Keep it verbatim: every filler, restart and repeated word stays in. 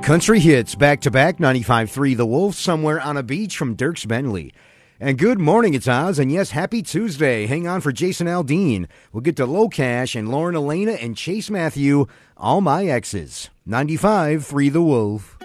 Country hits back-to-back, ninety-five point three The Wolf, Somewhere on a Beach from Dierks Bentley. And good morning, it's Oz, and yes, happy Tuesday. Hang on for Jason Aldean. We'll get to Low Cash and Lauren Elena and Chase Matthew, All My Exes. ninety-five point three The Wolf.